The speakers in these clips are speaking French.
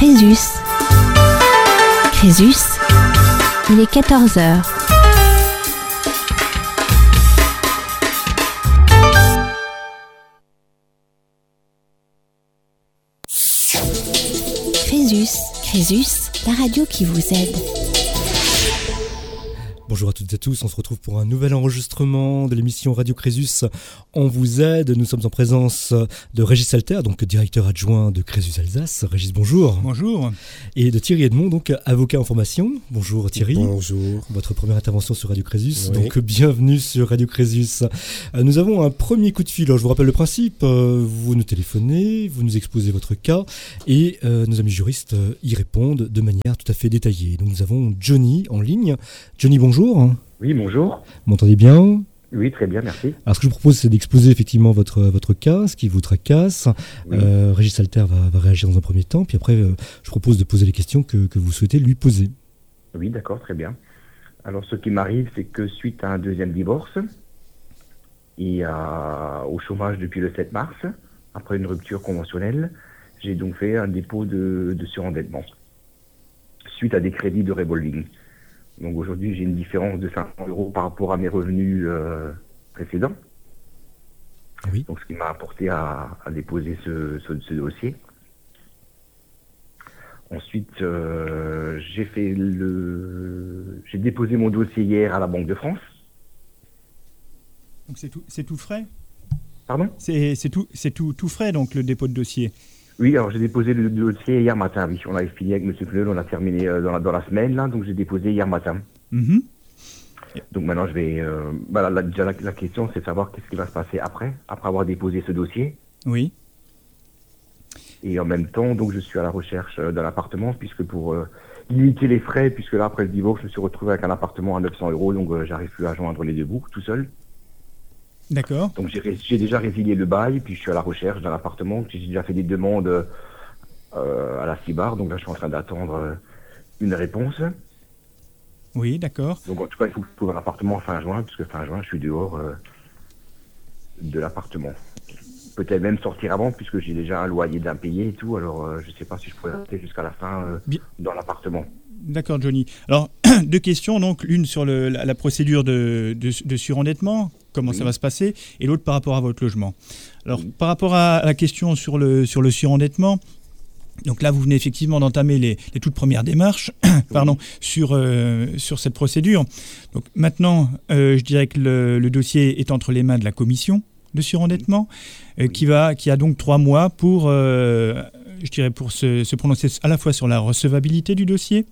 Crésus. Crésus, il est 14h. Crésus, la radio qui vous aide. Bonjour à toutes et à tous, on se retrouve pour un nouvel enregistrement de l'émission Radio Crésus. On vous aide, nous sommes en présence de Régis Alter, donc directeur adjoint de Crésus Alsace. Régis, bonjour. Bonjour. Et de Thierry Edmond, donc avocat en formation. Bonjour Thierry. Bonjour. Votre première intervention sur Radio Crésus, oui. donc bienvenue sur Radio Crésus. Nous avons un premier coup de fil, alors, je vous rappelle le principe, vous nous téléphonez, vous nous exposez votre cas et nos amis juristes y répondent de manière tout à fait détaillée. Donc nous avons Johnny en ligne. Johnny, bonjour. Oui, bonjour. Vous m'entendez bien ? Oui, très bien, merci. Alors, ce que je vous propose, c'est d'exposer effectivement votre cas, ce qui vous tracasse. Oui. Régis Alter va réagir dans un premier temps, puis après, je vous propose de poser les questions que vous souhaitez lui poser. Oui, d'accord, très bien. Alors, ce qui m'arrive, c'est que suite à un deuxième divorce et au chômage depuis le 7 mars, après une rupture conventionnelle, j'ai donc fait un dépôt de surendettement suite à des crédits de revolving. Donc aujourd'hui, j'ai une différence de 500 € par rapport à mes revenus précédents. Oui. Donc ce qui m'a apporté à déposer ce dossier. Ensuite, j'ai déposé mon dossier hier à la Banque de France. Donc c'est tout frais ? Pardon ? C'est tout frais, donc, le dépôt de dossier. Oui, alors j'ai déposé le dossier hier matin, oui. On avait fini avec M. Pneul, on a terminé dans la semaine, là, donc j'ai déposé hier matin. Mm-hmm. Donc maintenant, je vais... déjà, la question, c'est de savoir qu'est-ce qui va se passer après avoir déposé ce dossier. Oui. Et en même temps, donc je suis à la recherche d'un appartement, puisque pour limiter les frais, puisque là, après le divorce, je me suis retrouvé avec un appartement à 900 €, donc j'arrive plus à joindre les deux bouts, tout seul. D'accord. Donc j'ai déjà résilié le bail, puis je suis à la recherche d'un appartement. J'ai déjà fait des demandes à la CIBAR, donc là je suis en train d'attendre une réponse. Oui, d'accord. Donc en tout cas il faut que je trouve un appartement fin juin, puisque fin juin je suis dehors de l'appartement. Peut-être même sortir avant, puisque j'ai déjà un loyer d'impayé et tout, alors je ne sais pas si je pourrais rester jusqu'à la fin dans l'appartement. D'accord, Johnny. Alors, deux questions, donc l'une sur la procédure de surendettement, comment ça va se passer, et l'autre par rapport à votre logement. Alors, par rapport à la question sur le surendettement, donc là, vous venez effectivement d'entamer les toutes premières démarches sur cette procédure. Donc maintenant, je dirais que le dossier est entre les mains de la commission de surendettement, qui a donc 3 mois pour se prononcer à la fois sur la recevabilité du dossier,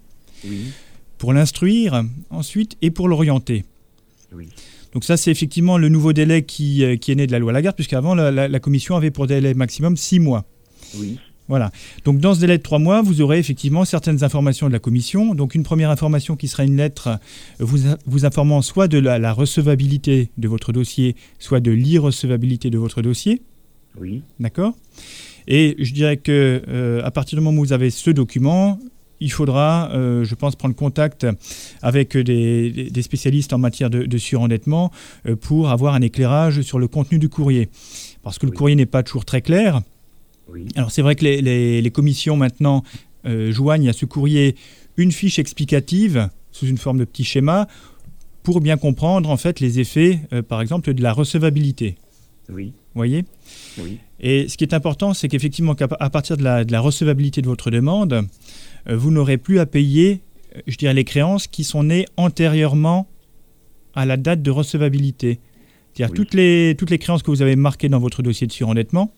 pour l'instruire ensuite et pour l'orienter. Oui. Donc ça, c'est effectivement le nouveau délai qui est né de la loi Lagarde, puisqu'avant, la commission avait pour délai maximum 6 mois. Oui. Voilà. Donc dans ce délai de 3 mois, vous aurez effectivement certaines informations de la commission. Donc une première information qui sera une lettre vous informant soit de la recevabilité de votre dossier, soit de l'irrecevabilité de votre dossier. Oui. D'accord ? Et je dirais que à partir du moment où vous avez ce document, il faudra, je pense, prendre contact avec des spécialistes en matière de surendettement pour avoir un éclairage sur le contenu du courrier. Parce que le courrier n'est pas toujours très clair. Oui. Alors c'est vrai que les commissions maintenant joignent à ce courrier une fiche explicative sous une forme de petit schéma pour bien comprendre en fait les effets, par exemple, de la recevabilité. Oui. Vous voyez ? Oui. Et ce qui est important, c'est qu'effectivement, qu'à partir de la recevabilité de votre demande, vous n'aurez plus à payer, je dirais, les créances qui sont nées antérieurement à la date de recevabilité. C'est-à-dire toutes les créances que vous avez marquées dans votre dossier de surendettement,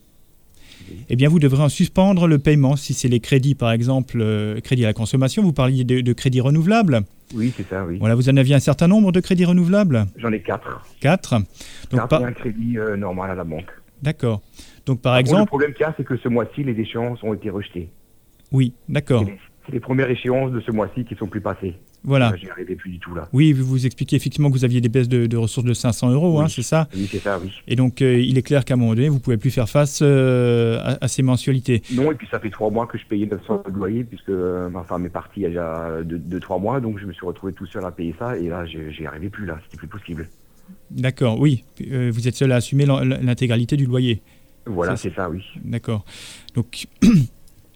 eh bien, vous devrez en suspendre le paiement. Si c'est les crédits, par exemple, crédits à la consommation, vous parliez de crédits renouvelables. Oui, c'est ça, oui. Voilà, vous en aviez un certain nombre de crédits renouvelables ? J'en ai 4. 4. Donc, Et un crédit normal à la banque. D'accord. Donc, par exemple... Le problème qu'il y a, c'est que ce mois-ci, les échéances ont été rejetées. Oui, d'accord. C'est les premières échéances de ce mois-ci qui ne sont plus passées. Voilà. J'y arrivais plus du tout là. Oui, vous expliquez effectivement que vous aviez des baisses de ressources de 500 €, Oui. hein, c'est ça ? Oui, c'est ça, oui. Et donc, il est clair qu'à un moment donné, vous ne pouvez plus faire face à ces mensualités. Non, et puis ça fait 3 mois que je payais 900 € de loyer, puisque ma femme est partie il y a déjà 2-3 mois, donc je me suis retrouvé tout seul à payer ça, et là, j'y arrivais plus là, c'était plus possible. D'accord, oui. Vous êtes seul à assumer l'intégralité du loyer. Voilà, c'est ça, oui. D'accord. Donc,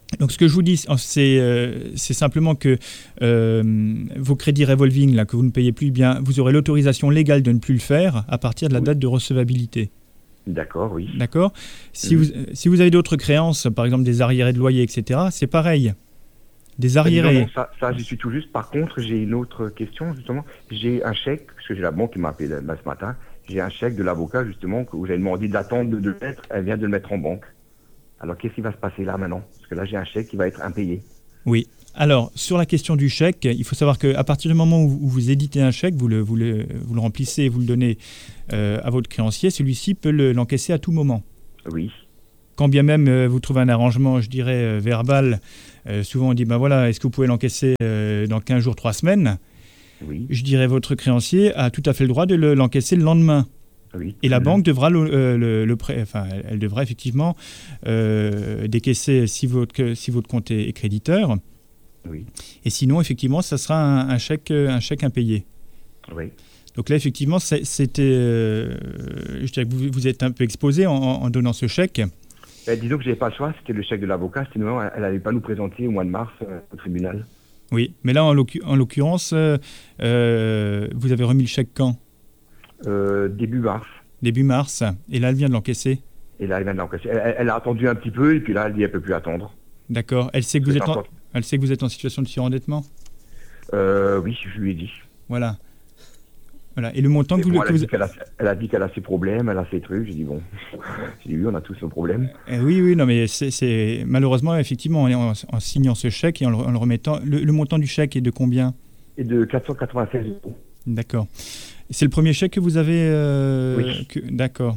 Donc ce que je vous dis, c'est simplement que vos crédits revolving, là, que vous ne payez plus, bien, vous aurez l'autorisation légale de ne plus le faire à partir de la date de recevabilité. D'accord, oui. D'accord. Si vous avez d'autres créances, par exemple des arriérés de loyer, etc., c'est pareil. Des arriérés. Non, ça, j'y suis tout juste. Par contre, j'ai une autre question, justement. J'ai un chèque, parce que j'ai la banque qui m'a appelé ce matin, j'ai un chèque de l'avocat, justement, où j'avais demandé d'attendre de le mettre, elle vient de le mettre en banque. Alors, qu'est-ce qui va se passer là, maintenant? Parce que là, j'ai un chèque qui va être impayé. Oui. Alors, sur la question du chèque, il faut savoir qu'à partir du moment où vous éditez un chèque, vous le remplissez et vous le donnez à votre créancier, celui-ci peut l'encaisser à tout moment. Oui. Quand bien même vous trouvez un arrangement, je dirais, verbal, souvent on dit, voilà, est-ce que vous pouvez l'encaisser dans 15 jours, 3 semaines? Oui. Je dirais, votre créancier a tout à fait le droit de l'encaisser le lendemain. Oui. Et la banque devra elle devra effectivement décaisser si votre compte est créditeur. Oui. Et sinon, effectivement, ça sera un chèque impayé. Oui. Donc là, effectivement, je dirais que vous êtes un peu exposé en donnant ce chèque. Disons que je n'avais pas le choix, c'était le chèque de l'avocat, sinon elle n'allait pas nous présenter au mois de mars au tribunal. Oui, mais là, en l'occurrence, vous avez remis le chèque quand? Début mars. Début mars, et là, elle vient de l'encaisser. Et là, elle vient de l'encaisser. Elle a attendu un petit peu, et puis là, elle dit qu'elle ne peut plus attendre. D'accord. Elle sait que vous êtes en situation de surendettement? Oui, je lui ai dit. Voilà. Et le montant que vous... Elle a dit qu'elle a ses problèmes, elle a ses trucs. J'ai dit, bon, j'ai dit, oui, on a tous nos problèmes. Oui, non, mais c'est malheureusement, effectivement, en signant ce chèque et en le remettant... Le montant du chèque est de combien? Et de 496 €. D'accord. C'est le premier chèque que vous avez... Oui. D'accord.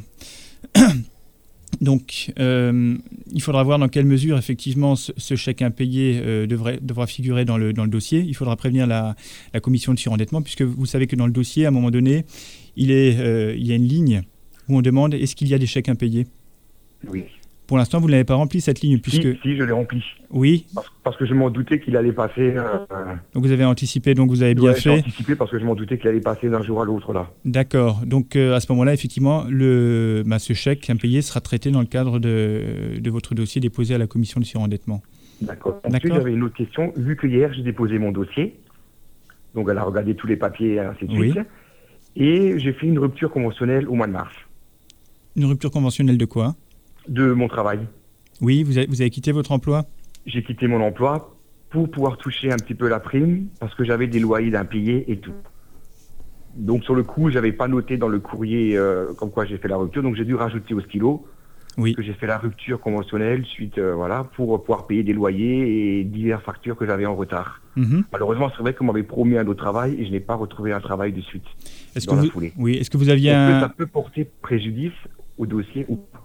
Donc, il faudra voir dans quelle mesure, effectivement, ce chèque impayé devra figurer dans le dossier. Il faudra prévenir la commission de surendettement, puisque vous savez que dans le dossier, à un moment donné, il y a une ligne où on demande est-ce qu'il y a des chèques impayés. Oui. Pour l'instant, vous ne l'avez pas rempli, cette ligne, puisque... Si, je l'ai rempli. Oui. Parce que je m'en doutais qu'il allait passer... Donc vous avez anticipé, donc vous avez bien fait. J'ai anticipé parce que je m'en doutais qu'il allait passer d'un jour à l'autre, là. D'accord. Donc à ce moment-là, effectivement, ce chèque impayé sera traité dans le cadre de votre dossier déposé à la commission de surendettement. D'accord. Ensuite, j'avais une autre question. Vu que hier, j'ai déposé mon dossier, donc elle a regardé tous les papiers et ainsi de suite, et j'ai fait une rupture conventionnelle au mois de mars. Une rupture conventionnelle de quoi? De mon travail. Oui, vous avez quitté votre emploi? J'ai quitté mon emploi pour pouvoir toucher un petit peu la prime, parce que j'avais des loyers d'impayés et tout. Donc sur le coup, j'avais pas noté dans le courrier comme quoi j'ai fait la rupture, donc j'ai dû rajouter au stylo que j'ai fait la rupture conventionnelle suite, pour pouvoir payer des loyers et diverses factures que j'avais en retard. Malheureusement, c'est vrai qu'on m'avait promis un autre travail et je n'ai pas retrouvé un travail de suite dans la foulée. Oui, est-ce que vous aviez Est-ce que ça peut porter préjudice au dossier ou pas?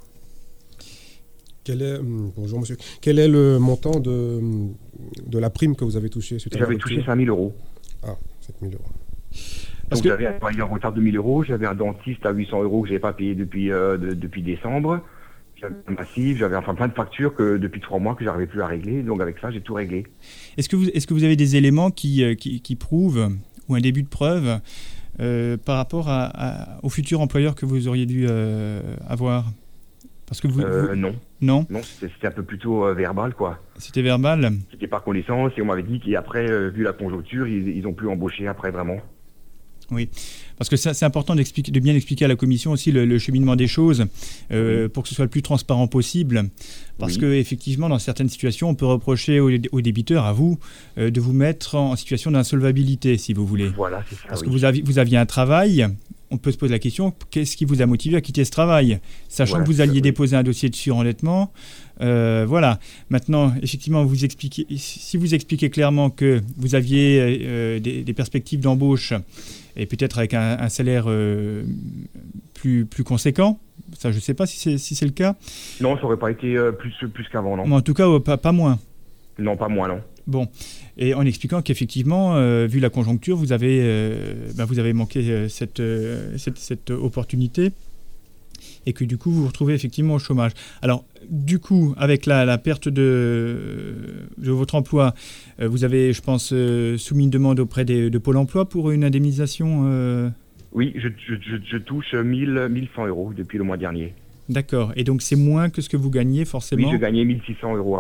Bonjour monsieur. Quel est le montant de la prime que vous avez touchée? J'avais touché 5 000 €. Ah, 7 000 €. Donc j'avais un loyer en retard de 1 000 €, j'avais un dentiste à 800 € que je n'avais pas payé depuis décembre, j'avais un massif, j'avais plein de factures que depuis 3 mois que je n'arrivais plus à régler, donc avec ça j'ai tout réglé. Est-ce que vous avez des éléments qui prouvent, ou un début de preuve, par rapport au futur employeur que vous auriez dû avoir? Parce que non. Non, c'était un peu plutôt verbal, quoi. C'était verbal? C'était par connaissance, et on m'avait dit qu'après, vu la conjoncture, ils ont pu embaucher après, vraiment. Oui, parce que c'est important de bien expliquer à la commission aussi le cheminement des choses, pour que ce soit le plus transparent possible. Parce que effectivement, dans certaines situations, on peut reprocher aux débiteurs, à vous, de vous mettre en situation d'insolvabilité, si vous voulez. Voilà, c'est ça. Parce que vous aviez un travail. On peut se poser la question, qu'est-ce qui vous a motivé à quitter ce travail? Sachant que vous alliez déposer un dossier de surendettement. Voilà. Maintenant, effectivement, si vous expliquez clairement que vous aviez des perspectives d'embauche, et peut-être avec un salaire plus conséquent, ça je ne sais pas si c'est le cas. Non, ça n'aurait pas été plus qu'avant, non. Mais en tout cas, pas moins. Non, pas moins, non. Bon, et en expliquant qu'effectivement, vu la conjoncture, vous avez manqué cette opportunité et que du coup, vous vous retrouvez effectivement au chômage. Alors, du coup, avec la perte de votre emploi, vous avez, je pense, soumis une demande auprès de Pôle emploi pour une indemnisation Oui, je touche 1100 € depuis le mois dernier. D'accord, et donc c'est moins que ce que vous gagnez forcément? Oui, je gagnais 1600 € avant.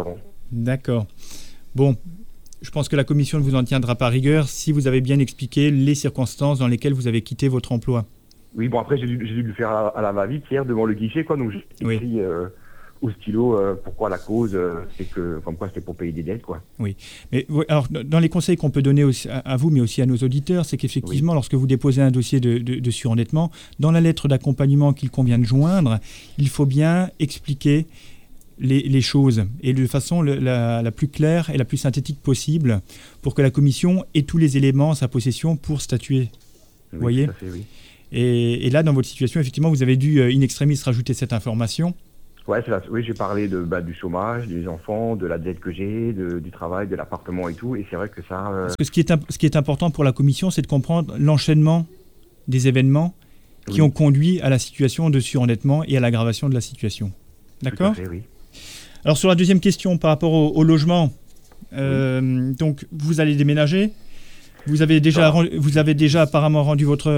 D'accord. Bon, je pense que la commission ne vous en tiendra pas rigueur si vous avez bien expliqué les circonstances dans lesquelles vous avez quitté votre emploi. Oui, bon, après, j'ai dû le faire à la va-vite hier devant le guichet, quoi. Donc, j'ai Oui. écrit au stylo pourquoi la cause, c'est que, comme quoi c'était pour payer des dettes, quoi. Oui. Mais alors, dans les conseils qu'on peut donner aussi à vous, mais aussi à nos auditeurs, c'est qu'effectivement, lorsque vous déposez un dossier de surendettement, dans la lettre d'accompagnement qu'il convient de joindre, il faut bien expliquer les choses et de façon la plus claire et la plus synthétique possible pour que la commission ait tous les éléments à sa possession pour statuer. Vous voyez ? Tout à fait, oui. Et là, dans votre situation, effectivement, vous avez dû in extremis rajouter cette information. Ouais, oui, j'ai parlé du chômage, des enfants, de la dette que j'ai, du travail, de l'appartement et tout. Et c'est vrai que ça... Parce que ce qui est important pour la commission, c'est de comprendre l'enchaînement des événements qui ont conduit à la situation de surendettement et à l'aggravation de la situation. D'accord ? Tout à fait, oui. Alors, sur la deuxième question, par rapport au logement, donc vous allez déménager. Vous avez déjà apparemment rendu votre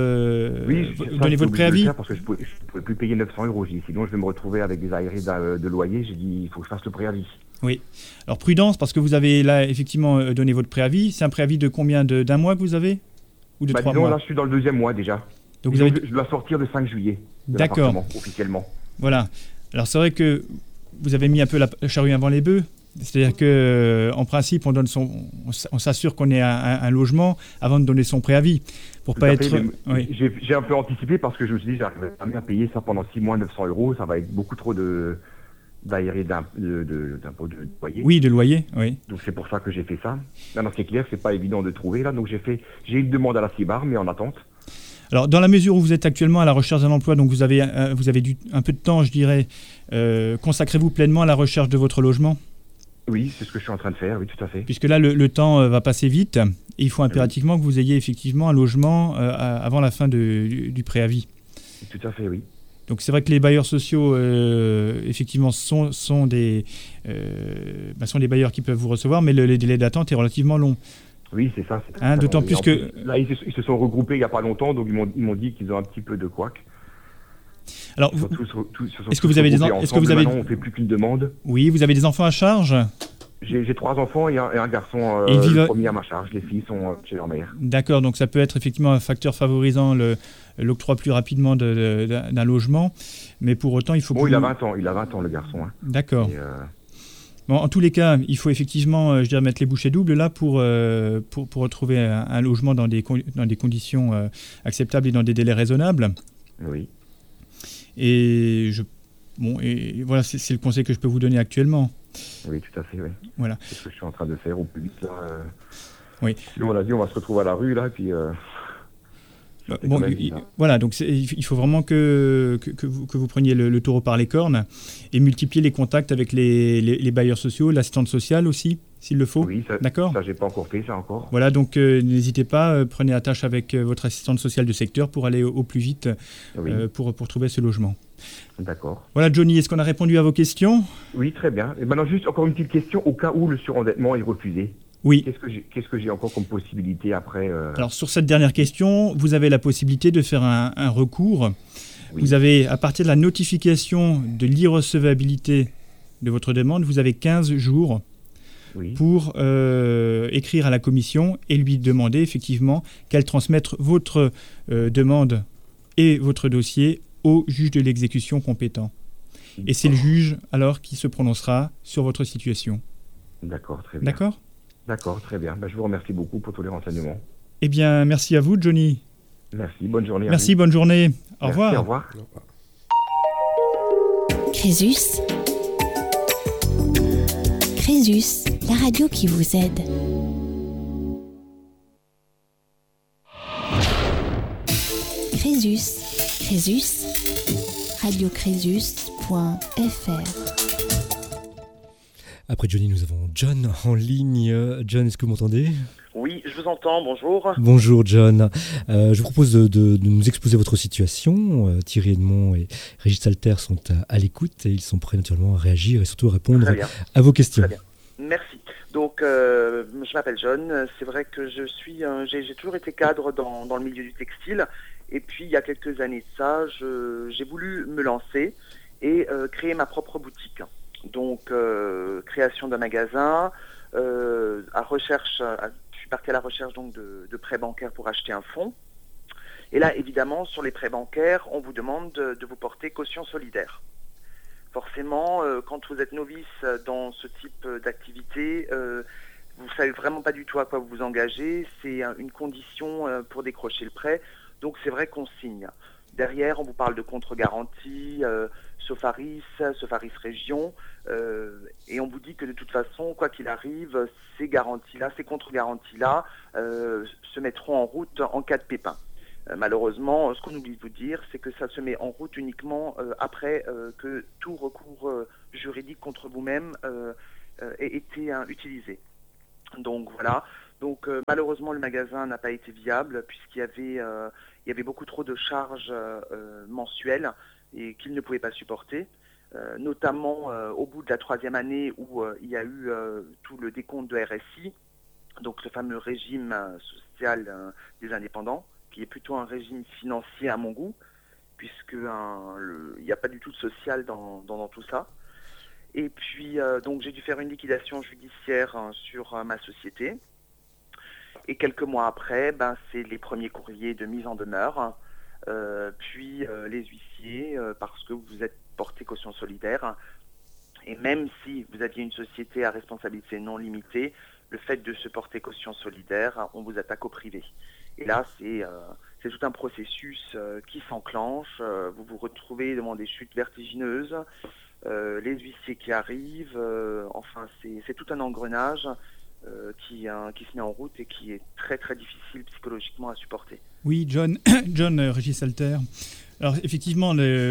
donné votre préavis. Parce que je pouvais plus payer 900 €. Sinon, je vais me retrouver avec des arriérés de loyer. J'ai dit, il faut que je fasse le préavis. Oui. Alors prudence, parce que vous avez là effectivement donné votre préavis. C'est un préavis de combien d'un mois que vous avez ou de 3 mois? Là, je suis dans le 2e mois déjà. Donc je dois sortir le 5 juillet. D'accord. Officiellement. Voilà. Alors c'est vrai que vous avez mis un peu la charrue avant les bœufs. C'est-à-dire que, en principe, on s'assure qu'on ait un logement avant de donner son préavis, pour pas être. Oui. J'ai un peu anticipé parce que je me suis dit, j'arriverai jamais à payer ça pendant 6 mois, 900 €. Ça va être beaucoup trop d'aérés d'impôts de loyer. Oui, de loyer, oui. Donc c'est pour ça que j'ai fait ça. Maintenant, c'est clair, c'est pas évident de trouver là. Donc j'ai une demande à la CIBAR, mais en attente. Alors, dans la mesure où vous êtes actuellement à la recherche d'un emploi, donc vous avez un peu de temps, je dirais, consacrez-vous pleinement à la recherche de votre logement? Oui, c'est ce que je suis en train de faire, oui, tout à fait. Puisque là, le temps va passer vite, et il faut impérativement que vous ayez effectivement un logement avant la fin du préavis. Tout à fait, oui. Donc c'est vrai que les bailleurs sociaux, effectivement, sont des bailleurs qui peuvent vous recevoir, mais le délai d'attente est relativement long. Oui, c'est ça. D'autant plus que... Là, ils se sont regroupés il n'y a pas longtemps, donc ils m'ont dit qu'ils ont un petit peu de couac. Alors, est-ce que vous avez Maintenant, on ne fait plus qu'une demande. Oui, vous avez des enfants à charge? J'ai 3 enfants et un garçon, le premier à ma charge. Les filles sont chez leur mère. D'accord, donc ça peut être effectivement un facteur favorisant l'octroi plus rapidement d'un logement, mais pour autant, il faut... il a 20 ans, le garçon. Hein. D'accord. Bon, en tous les cas, il faut effectivement, je dirais, mettre les bouchées doubles là pour retrouver un logement dans des conditions acceptables et dans des délais raisonnables. Oui. Et voilà, c'est le conseil que je peux vous donner actuellement. Oui, tout à fait, oui. Voilà. C'est ce que je suis en train de faire au plus vite, là. Oui. Sinon, on a dit, on va se retrouver à la rue, là, puis... Voilà, donc il faut vraiment que vous preniez le taureau par les cornes et multiplier les contacts avec les bailleurs sociaux, l'assistante sociale aussi, s'il le faut. Oui, d'accord. Ça, j'ai pas encore fait, ça encore. Voilà, donc n'hésitez pas, prenez attache avec votre assistante sociale de secteur pour aller au plus vite pour trouver ce logement. D'accord. Voilà, Johnny, est-ce qu'on a répondu à vos questions? Oui, très bien. Et maintenant, juste encore une petite question, au cas où le surendettement est refusé. Oui. Qu'est-ce que j'ai encore comme possibilité après Alors, sur cette dernière question, vous avez la possibilité de faire un recours. Oui. Vous avez, à partir de la notification de l'irrecevabilité de votre demande, vous avez 15 jours pour écrire à la commission et lui demander effectivement qu'elle transmette votre demande et votre dossier au juge de l'exécution compétent. Et c'est le juge alors qui se prononcera sur votre situation. D'accord, très bien. D'accord ? D'accord, très bien. Je vous remercie beaucoup pour tous les renseignements. Eh bien, merci à vous, Johnny. Merci, bonne journée. Merci, bonne journée. Au revoir. Au revoir. Crésus. Crésus, la radio qui vous aide. Crésus. Crésus. radiocrésus.fr. Après Johnny, nous avons John en ligne. John, est-ce que vous m'entendez ? Oui, je vous entends, bonjour. Bonjour John. Je vous propose de nous exposer votre situation. Thierry Edmond et Régis Salter sont à l'écoute et ils sont prêts naturellement à réagir et surtout à répondre à vos questions. Très bien, merci. Donc, je m'appelle John. C'est vrai que j'ai toujours été cadre dans le milieu du textile. Et puis, il y a quelques années de ça, j'ai voulu me lancer et créer ma propre boutique. Donc, création d'un magasin, je suis parti à la recherche donc de prêts bancaires pour acheter un fonds. Et là, évidemment, sur les prêts bancaires, on vous demande de vous porter caution solidaire. Forcément, quand vous êtes novice dans ce type d'activité, vous ne savez vraiment pas du tout à quoi vous vous engagez. C'est une condition pour décrocher le prêt. Donc, c'est vrai qu'on signe. Derrière, on vous parle de contre-garantie, Sofaris Région, et on vous dit que de toute façon, quoi qu'il arrive, ces garanties-là, ces contre-garanties-là se mettront en route en cas de pépin. Malheureusement, ce qu'on oublie de vous dire, c'est que ça se met en route uniquement après que tout recours juridique contre vous-même ait été utilisé. Donc voilà. Donc malheureusement, le magasin n'a pas été viable puisqu'il y avait beaucoup trop de charges mensuelles et qu'il ne pouvait pas supporter, notamment au bout de la 3e année où il y a eu tout le décompte de RSI, donc le fameux régime social des indépendants, qui est plutôt un régime financier à mon goût, puisqu'il n'y a pas du tout de social dans tout ça. Et puis, donc j'ai dû faire une liquidation judiciaire sur ma société. Et quelques mois après, c'est les premiers courriers de mise en demeure, puis les huissiers, parce que vous êtes porté caution solidaire. Et même si vous aviez une société à responsabilité non limitée, le fait de se porter caution solidaire, on vous attaque au privé. Et là, c'est tout un processus qui s'enclenche. Vous vous retrouvez devant des chutes vertigineuses, les huissiers qui arrivent. Enfin, c'est tout un engrenage qui se met en route et qui est très très difficile psychologiquement à supporter. Oui, John Régis Alter. Alors effectivement,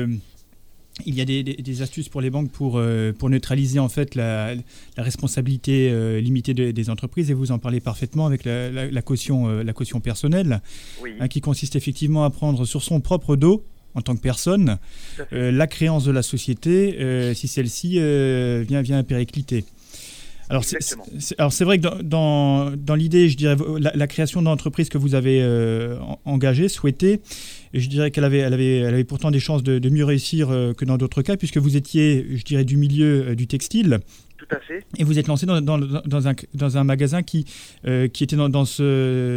il y a des astuces pour les banques pour neutraliser en fait la responsabilité limitée des entreprises, et vous en parlez parfaitement avec la caution personnelle, oui. Qui consiste effectivement à prendre sur son propre dos en tant que personne la créance de la société si celle-ci vient péricliter. Alors c'est vrai que dans l'idée, je dirais, la création d'entreprise que vous avez engagée, souhaitée, je dirais qu'elle avait pourtant des chances de mieux réussir que dans d'autres cas, puisque vous étiez, je dirais, du milieu du textile. Tout à fait. Et vous êtes lancé dans un magasin qui était dans ce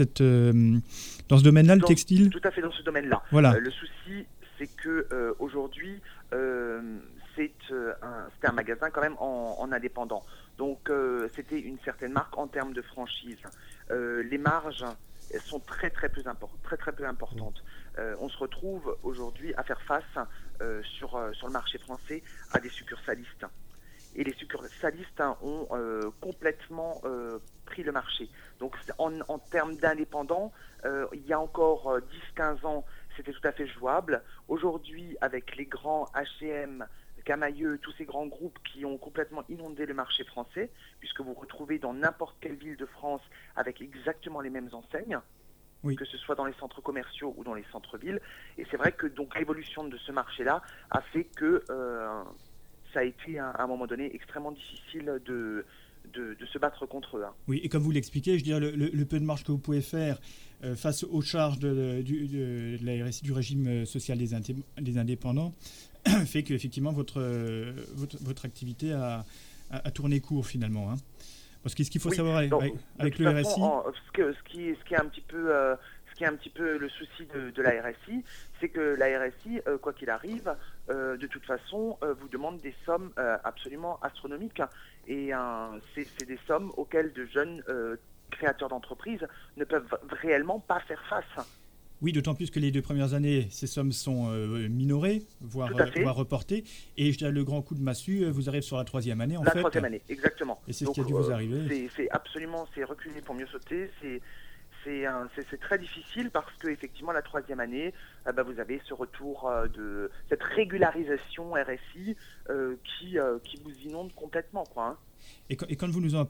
domaine-là, le textile. Tout à fait dans ce domaine-là. Voilà. Le souci, c'est que aujourd'hui, c'était un magasin quand même en indépendant. Donc c'était une certaine marque en termes de franchise. Les marges sont très peu importantes. On se retrouve aujourd'hui à faire face sur le marché français à des succursalistes. Et les succursalistes ont complètement pris le marché. Donc en termes d'indépendants, il y a encore 10-15 ans, c'était tout à fait jouable. Aujourd'hui, avec les grands H&M, Camaïeu, tous ces grands groupes qui ont complètement inondé le marché français, puisque vous retrouvez dans n'importe quelle ville de France avec exactement les mêmes enseignes, oui, que ce soit dans les centres commerciaux ou dans les centres-villes. Et c'est vrai que donc l'évolution de ce marché-là a fait que ça a été à un moment donné extrêmement difficile de se battre contre eux. Oui, et comme vous l'expliquez, je dirais le peu de marge que vous pouvez faire face aux charges de la RSI, du régime social des indépendants, fait qu'effectivement votre activité a tourné court finalement. Hein. Parce que ce qu'il faut savoir avec le RSI... Ce qui est un petit peu le souci de la RSI, c'est que la RSI, quoi qu'il arrive, de toute façon, vous demande des sommes absolument astronomiques. Et c'est des sommes auxquelles de jeunes créateurs d'entreprises ne peuvent réellement pas faire face. Oui, d'autant plus que les 2 premières années, ces sommes sont minorées, voire reportées. Et je dirais le grand coup de massue vous arrive sur la 3e année, en fait. La 3e année, exactement. Et c'est ce qui a dû vous arriver. C'est reculer pour mieux sauter. C'est très difficile parce que effectivement la 3e année, vous avez ce retour de cette régularisation RSI qui vous inonde complètement, quoi. Hein. Et quand vous nous en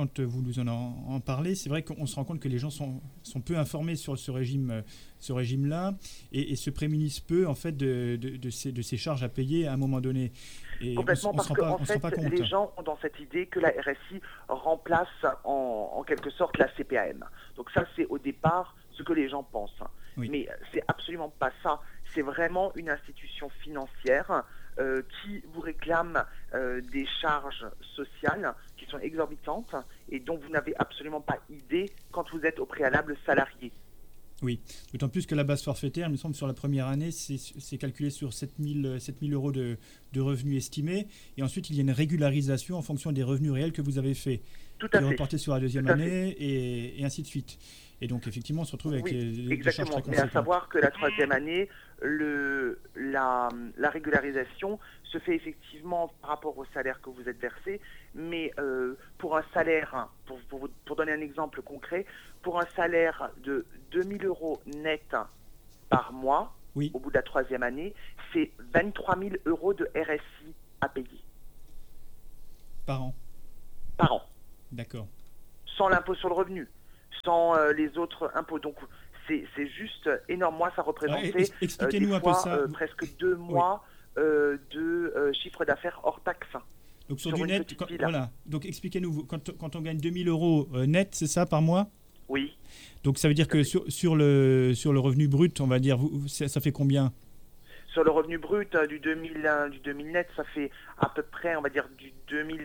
parlez, c'est vrai qu'on se rend compte que les gens sont peu informés sur ce régime-là et se prémunissent peu en fait de ces charges à payer à un moment donné. Et complètement, parce que les gens ont dans cette idée que la RSI remplace en quelque sorte la CPAM. Donc ça, c'est au départ ce que les gens pensent. Oui. Mais c'est absolument pas ça. C'est vraiment une institution financière qui vous réclament des charges sociales qui sont exorbitantes et dont vous n'avez absolument pas idée quand vous êtes au préalable salarié. Oui, d'autant plus que la base forfaitaire, il me semble, sur la première année, c'est calculé sur 7 000 euros de revenus estimés. Et ensuite, il y a une régularisation en fonction des revenus réels que vous avez faits. Tout à fait. Reporté sur la deuxième année et ainsi de suite. Et donc, effectivement, on se retrouve avec des charges très conséquentes. Mais à savoir que la troisième année, la régularisation se fait effectivement par rapport au salaire que vous êtes versé, mais pour un salaire, pour donner un exemple concret, pour un salaire de 2 000 euros net par mois, oui, au bout de la troisième année, c'est 23 000 euros de RSI à payer. Par an. Par an. D'accord. Sans l'impôt sur le revenu, sans les autres impôts. Donc c'est juste énorme. Moi, ça représentait expliquez-nous des un fois, peu ça. Presque 2 mois de chiffre d'affaires hors taxe. Donc sur du net, voilà. Donc expliquez-nous, quand on gagne 2 000 euros net, c'est ça, par mois ? Oui. Donc ça veut dire que sur le revenu brut, on va dire, ça fait combien ? Sur le revenu brut du 2000 net, ça fait à peu près, on va dire, du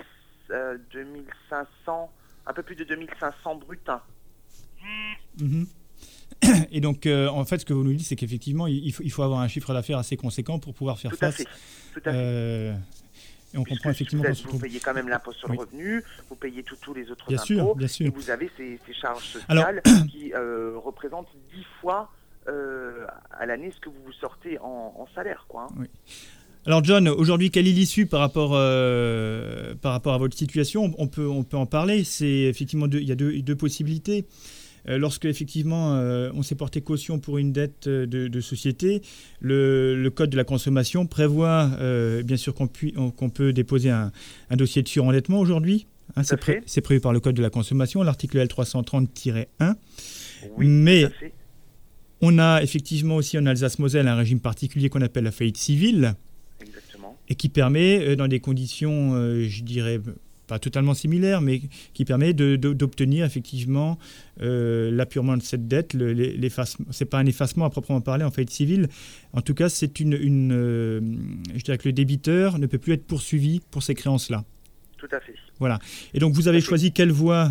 2500, un peu plus de 2500 brut. Mmh. Et donc, en fait, ce que vous nous dites, c'est qu'effectivement, il faut avoir un chiffre d'affaires assez conséquent pour pouvoir faire face. Tout à fait. Et on comprend effectivement vous payez quand même l'impôt sur le revenu, vous payez tous les autres impôts, bien sûr. Et vous avez ces charges sociales qui représentent 10 fois à l'année ce que vous sortez en salaire, quoi. Oui. Alors John, aujourd'hui, quelle est l'issue par rapport à votre situation ? On peut en parler. C'est effectivement il y a deux possibilités. Lorsque effectivement on s'est porté caution pour une dette de société, le code de la consommation prévoit bien sûr qu'on peut déposer un dossier de surendettement aujourd'hui. Hein, c'est prévu par le code de la consommation, l'article L330-1. Oui, mais on a effectivement aussi en Alsace-Moselle un régime particulier qu'on appelle la faillite civile. Exactement. Et qui permet, dans des conditions, je dirais, pas totalement similaires, mais qui permet d'obtenir effectivement l'appurement de cette dette. C'est pas un effacement à proprement parler en faillite civile. En tout cas, c'est je dirais que le débiteur ne peut plus être poursuivi pour ces créances-là. Tout à fait. Voilà. Et donc, vous avez choisi quelle voie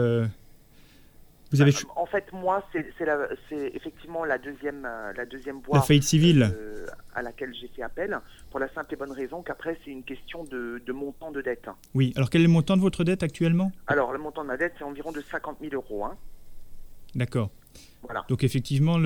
En fait, moi, c'est effectivement la deuxième voie. La faillite civile. À laquelle j'ai fait appel, pour la simple et bonne raison qu'après, c'est une question de montant de dette. Oui. Alors, quel est le montant de votre dette actuellement ? Alors, le montant de ma dette, c'est environ de 50 000 euros. Hein. D'accord. Voilà. Donc, effectivement,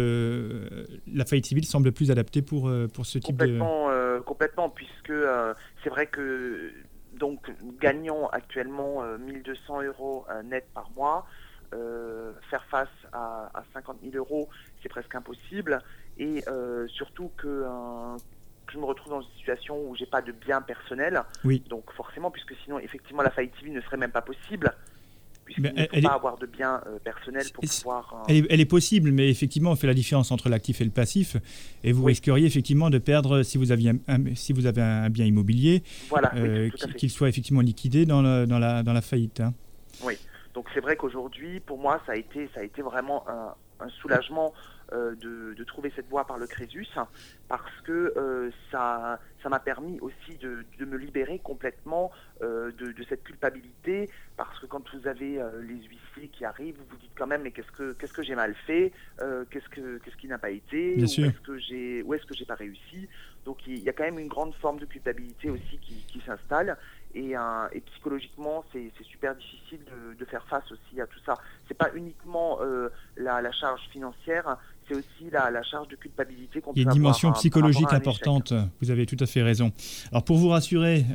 la faillite civile semble plus adaptée pour ce type de... Complètement, puisque c'est vrai que, donc, gagnant actuellement 1 200 euros net par mois, faire face à 50 000 euros, c'est presque impossible. Et surtout que je me retrouve dans une situation où j'ai pas de bien personnel. Oui. Donc forcément, puisque sinon, effectivement, la faillite civile ne serait même pas possible, puisqu'il ne faut pas avoir de bien personnel pour pouvoir... Elle est possible, mais effectivement, on fait la différence entre l'actif et le passif. Et vous risqueriez effectivement de perdre, si vous avez un bien immobilier, voilà, qu'il soit effectivement liquidé dans la faillite. Hein. Oui. Donc c'est vrai qu'aujourd'hui, pour moi, ça a été vraiment un soulagement de trouver cette voie par le Crésus, parce que ça m'a permis aussi de me libérer complètement de cette culpabilité, parce que quand vous avez les huissiers qui arrivent, vous vous dites quand même, mais qu'est-ce que j'ai mal fait, qu'est-ce qui n'a pas été, où est-ce que j'ai pas réussi. Donc il y a quand même une grande forme de culpabilité aussi qui s'installe. Et psychologiquement, c'est super difficile de faire face aussi à tout ça. C'est pas uniquement la charge financière, c'est aussi la charge de culpabilité qu'on peut avoir. Il y a une dimension psychologique importante. Vous avez tout à fait raison. Alors pour vous rassurer,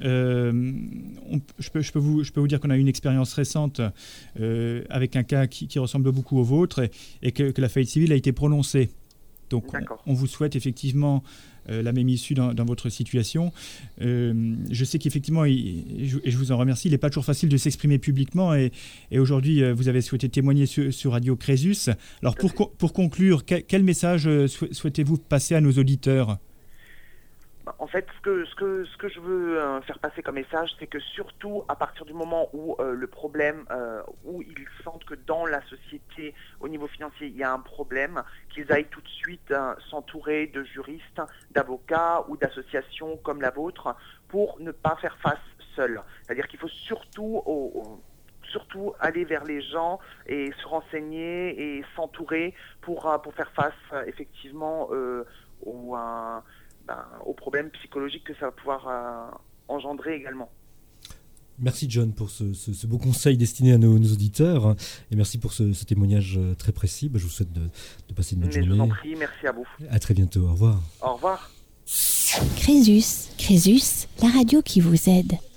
je peux vous dire qu'on a eu une expérience récente avec un cas qui ressemble beaucoup au vôtre et que la faillite civile a été prononcée. Donc on vous souhaite effectivement la même issue dans votre situation. Je sais qu'effectivement, et je vous en remercie, il n'est pas toujours facile de s'exprimer publiquement et aujourd'hui, vous avez souhaité témoigner sur Radio Crésus. Alors pour conclure, quel message souhaitez-vous passer à nos auditeurs ? En fait, ce que je veux faire passer comme message, c'est que surtout à partir du moment où le problème, où ils sentent que dans la société, au niveau financier, il y a un problème, qu'ils aillent tout de suite s'entourer de juristes, d'avocats ou d'associations comme la vôtre pour ne pas faire face seuls. C'est-à-dire qu'il faut surtout aller vers les gens et se renseigner et s'entourer pour faire face effectivement aux problèmes psychologiques que ça va pouvoir engendrer également. Merci John pour ce beau conseil destiné à nos auditeurs et merci pour ce témoignage très précis. Je vous souhaite de passer une bonne journée. Je vous en prie, merci à vous. À très bientôt, au revoir. Au revoir. Crésus, la radio qui vous aide.